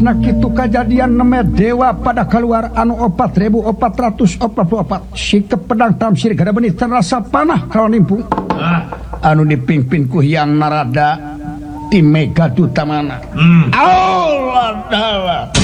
Sawetawasna kitu kajadian neme dewa pada keluar anu 4444 sikep pedang tamsir gada benih terasa panah kalau nimpung anu dipimpin ku Hyang Narada tim Mega Dutamana Allah